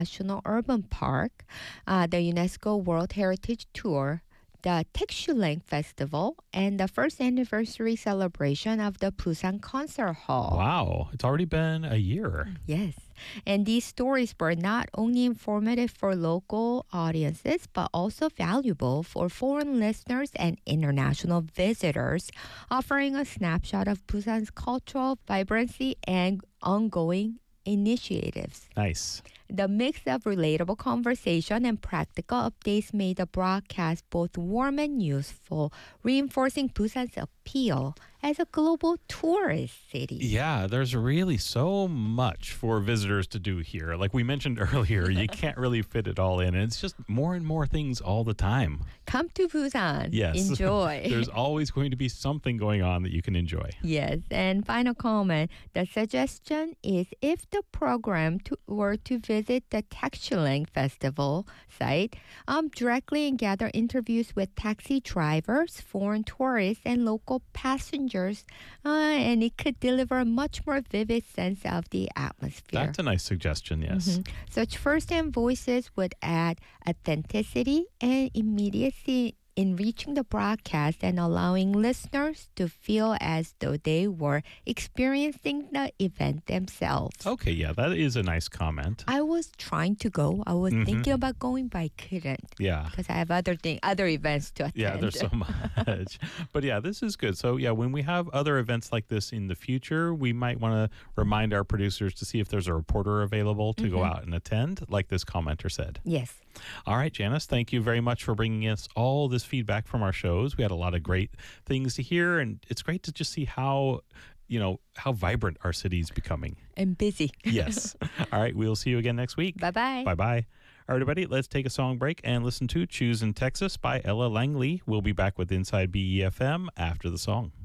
National Urban Park, the UNESCO World Heritage Tour, the Taechulang Festival, and the first anniversary celebration of the Busan Concert Hall. Wow, it's already been a year. Yes. And these stories were not only informative for local audiences, but also valuable for foreign listeners and international visitors, offering a snapshot of Busan's cultural vibrancy and ongoing initiatives. Nice. The mix of relatable conversation and practical updates made the broadcast both warm and useful, reinforcing Busan's appeal as a global tourist city. Yeah, there's really so much for visitors to do here. Like we mentioned earlier, you can't really fit it all in. And it's just more and more things all the time. Come to Busan. Yes. Enjoy. There's always going to be something going on that you can enjoy. Yes. And final comment. The suggestion is if the program were to visit the Taechulang Festival site, directly and gather interviews with taxi drivers, foreign tourists, and local passengers, and it could deliver a much more vivid sense of the atmosphere. That's a nice suggestion, yes. Such first-hand voices would add authenticity and immediacy in reaching the broadcast and allowing listeners to feel as though they were experiencing the event themselves. Okay, yeah, that is a nice comment. I was trying to go. I was thinking about going, but I couldn't. Yeah. Because I have other events to attend. Yeah, there's so much. But yeah, this is good. So yeah, when we have other events like this in the future, we might want to remind our producers to see if there's a reporter available to go out and attend, like this commenter said. Yes. All right, Janice, thank you very much for bringing us all this feedback from our shows. We had a lot of great things to hear, and it's great to just see how vibrant our city is becoming. And busy. Yes. All right, we'll see you again next week. Bye-bye. Bye-bye. All right, everybody, let's take a song break and listen to Choose in Texas by Ella Langley. We'll be back with Inside BEFM after the song.